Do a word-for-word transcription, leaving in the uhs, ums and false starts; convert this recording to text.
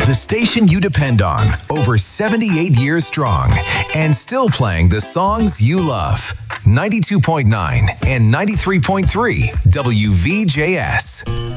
The station you depend on, over seventy-eight years strong, and still playing the songs you love. ninety-two point nine and ninety-three point three W V J S.